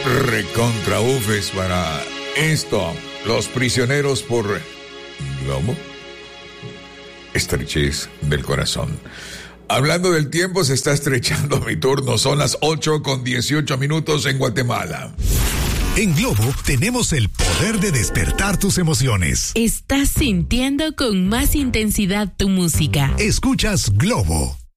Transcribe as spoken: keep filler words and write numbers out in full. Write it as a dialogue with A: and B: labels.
A: recontra ufes para esto. Los prisioneros por Globo. Estrechez del corazón. Hablando del tiempo, se está estrechando mi turno. Son las ocho con dieciocho minutos en Guatemala.
B: En Globo tenemos el poder de despertar tus emociones.
C: Estás sintiendo con más intensidad tu música.
B: Escuchas Globo.